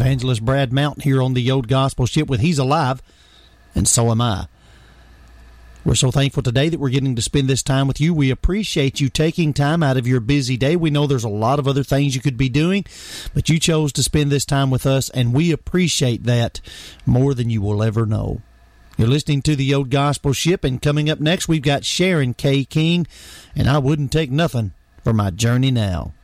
Evangelist Brad Mountain here on the Old Gospel Ship with He's Alive, and so am I. We're so thankful today that we're getting to spend this time with you. We appreciate you taking time out of your busy day. We know there's a lot of other things you could be doing, but you chose to spend this time with us, and we appreciate that more than you will ever know. You're listening to the Old Gospel Ship, and coming up next, we've got Sharon K. King, and I wouldn't take nothing for my journey now.